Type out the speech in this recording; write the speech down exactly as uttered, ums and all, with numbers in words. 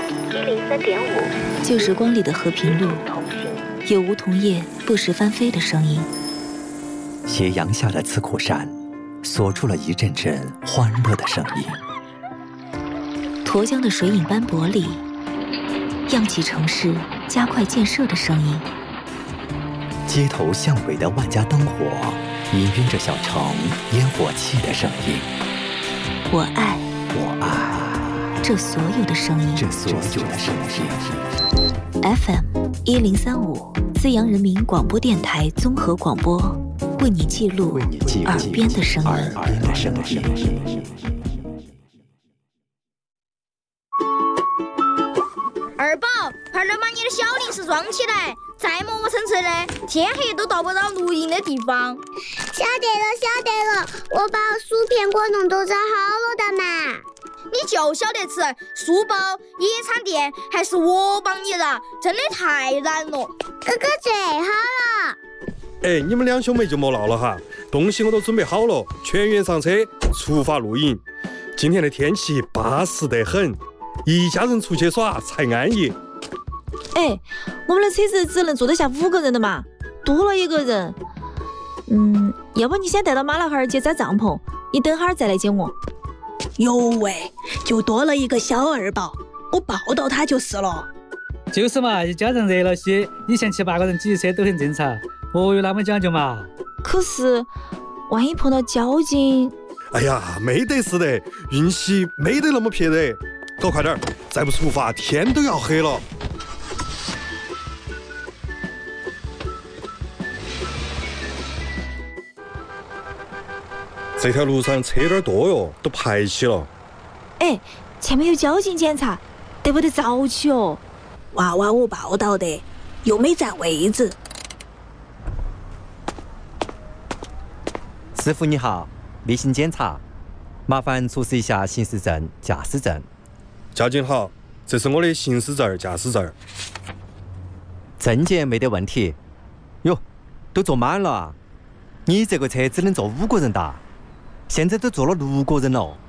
一零三点五。 旧时光里的和平路，有梧桐叶不时翻飞的声音。 斜阳下的刺库山，锁住了一阵阵欢乐的声音。 沱江的水影斑驳里，漾起城市加快建设的声音。 街头巷尾的万家灯火，氤氲着小城烟火气的声音。 我爱， 我爱这所有的声音， 这所有的声音。 F M 一零三五，资阳人民广播电台综合广播，为你记录耳边的声音。 耳边的声音。 二宝，快点把你的小零食装起来，再磨磨蹭蹭的，天黑都到不到露营的地方。 晓得了，晓得了，我把薯片、果冻都找好了的嘛。 你就晓得吃书包、野餐垫，还是我帮你的，真的太难了。 哥哥最好了。 哎，你们两兄妹就莫闹了哈，东西我都准备好了，全员上车，出发露营。今天的天气巴适得很，一家人出去耍才安逸。 哎，我们的车子只能坐得下五个人的嘛，多了一个人。嗯，要不你先带到马老汉儿去扎帐篷，你等会儿再来接我。 哟喂，就多了一个小二宝，我抱到他就是了。 就是嘛，一家人热闹些，以前七八个人挤车都很正常，莫有那么讲究嘛。 可是，万一碰到交警…… 哎呀，没得事的，运气没得那么撇的，搞快点，再不出发，天都要黑了。这条路上车有点多哟，都排起了。 哎，前面有交警检查，得不得早起哦？ 娃娃我报道的，又没占位置。 师傅你好，例行检查，麻烦出示一下行驶证、驾驶证。 交警好，这是我的行驶证、驾驶证。 证件没得问题。哟，都坐满了啊！你这个车只能坐五个人的，现在都坐了六个人了。